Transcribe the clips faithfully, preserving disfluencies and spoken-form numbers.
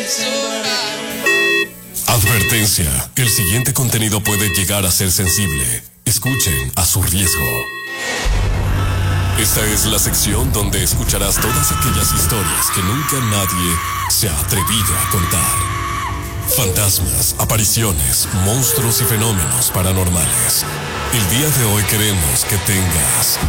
Advertencia, el siguiente contenido puede llegar a ser sensible. Escuchen a su riesgo. Esta es la sección donde escucharás todas aquellas historias que nunca nadie se ha atrevido a contar. Fantasmas, apariciones, monstruos y fenómenos paranormales. El día de hoy queremos que tengas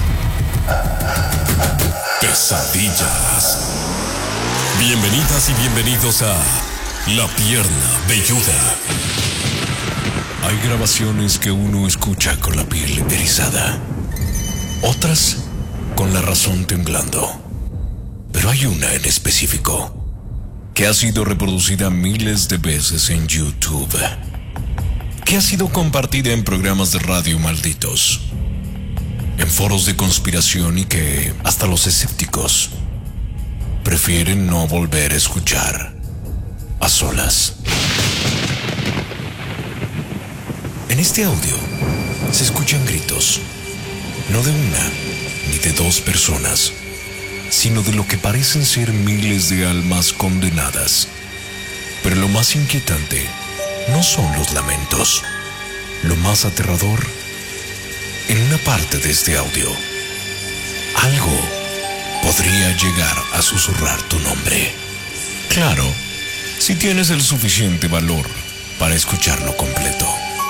pesadillas. Bienvenidas y bienvenidos a La Pierna Velluda. Hay grabaciones que uno escucha con la piel erizada, otras con la razón temblando. Pero hay una en específico que ha sido reproducida miles de veces en YouTube, que ha sido compartida en programas de radio malditos, en foros de conspiración y que hasta los escépticos prefieren no volver a escuchar a solas. En este audio se escuchan gritos, no de una ni de dos personas, sino de lo que parecen ser miles de almas condenadas. Pero lo más inquietante no son los lamentos. Lo más aterrador, en una parte de este audio, algo podría llegar a susurrar tu nombre. Claro, si tienes el suficiente valor para escucharlo completo.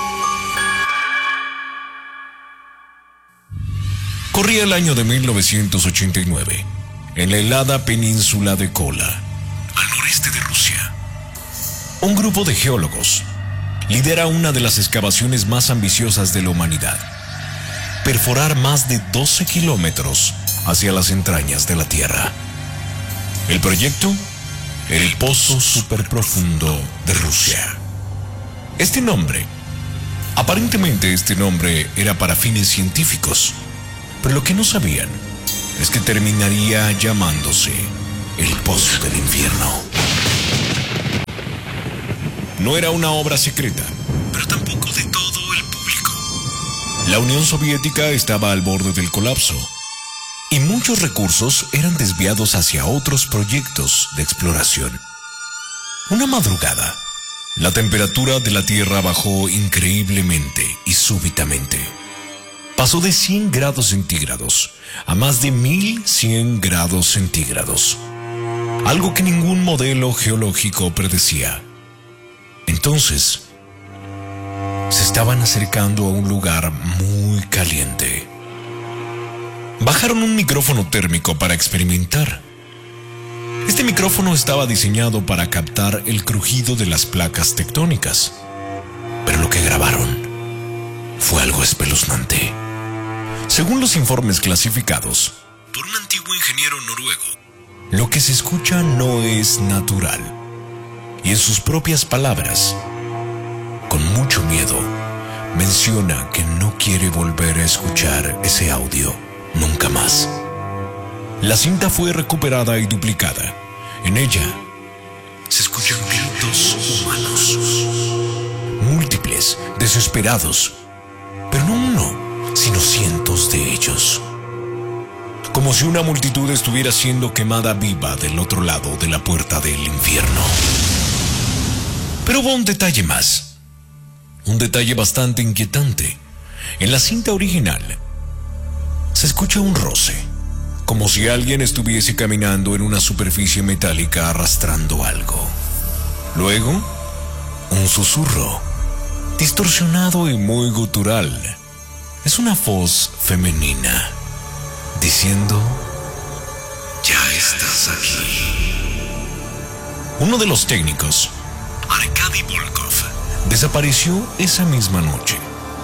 Corría el año de mil novecientos ochenta y nueve, en la helada península de Kola, al noreste de Rusia. Un grupo de geólogos lidera una de las excavaciones más ambiciosas de la humanidad: perforar más de doce kilómetros hacia las entrañas de la Tierra. El proyecto era el Pozo Superprofundo de Rusia. Este nombre, aparentemente este nombre era para fines científicos, pero lo que no sabían es que terminaría llamándose el Pozo del Infierno. No era una obra secreta, pero tampoco de todo el público. La Unión Soviética estaba al borde del colapso y muchos recursos eran desviados hacia otros proyectos de exploración. Una madrugada, la temperatura de la Tierra bajó increíblemente y súbitamente. Pasó de cien grados centígrados a más de mil cien grados centígrados, algo que ningún modelo geológico predecía. Entonces, se estaban acercando a un lugar muy caliente. Bajaron un micrófono térmico para experimentar. Este micrófono estaba diseñado para captar el crujido de las placas tectónicas, pero lo que grabaron fue algo espeluznante. Según los informes clasificados por un antiguo ingeniero noruego, lo que se escucha no es natural. Y en sus propias palabras, con mucho miedo, menciona que no quiere volver a escuchar ese audio nunca más. La cinta fue recuperada y duplicada. En ella se escuchan gritos humanos, múltiples, desesperados, pero no uno, sino cientos de ellos. Como si una multitud estuviera siendo quemada viva del otro lado de la puerta del infierno. Pero hubo un detalle más. Un detalle bastante inquietante. En la cinta original se escucha un roce, como si alguien estuviese caminando en una superficie metálica arrastrando algo. Luego, un susurro, distorsionado y muy gutural. Es una voz femenina, diciendo: ya estás aquí. Uno de los técnicos, Arkady Volkov, desapareció esa misma noche.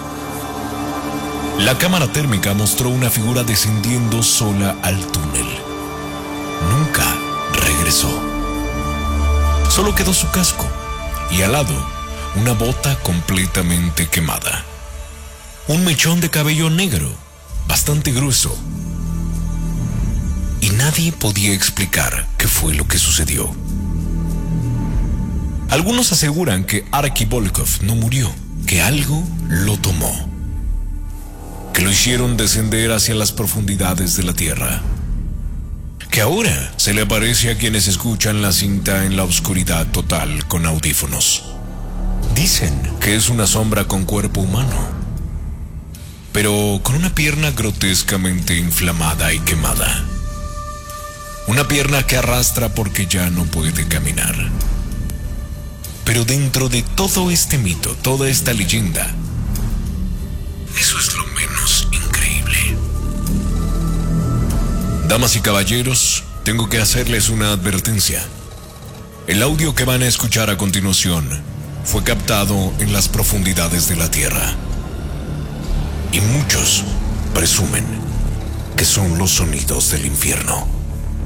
La cámara térmica mostró una figura descendiendo sola al túnel. Nunca regresó. Solo quedó su casco y al lado una bota completamente quemada. Un mechón de cabello negro, bastante grueso. Y nadie podía explicar qué fue lo que sucedió. Algunos aseguran que Arkady Volkov no murió, que algo lo tomó, que lo hicieron descender hacia las profundidades de la Tierra, que ahora se le aparece a quienes escuchan la cinta en la oscuridad total con audífonos. Dicen que es una sombra con cuerpo humano, pero con una pierna grotescamente inflamada y quemada. Una pierna que arrastra porque ya no puede caminar. Pero dentro de todo este mito, toda esta leyenda, eso es lo menos increíble. Damas y caballeros, tengo que hacerles una advertencia. El audio que van a escuchar a continuación fue captado en las profundidades de la Tierra. Y muchos presumen que son los sonidos del infierno.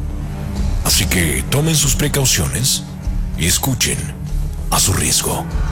Así que tomen sus precauciones y escuchen a su riesgo.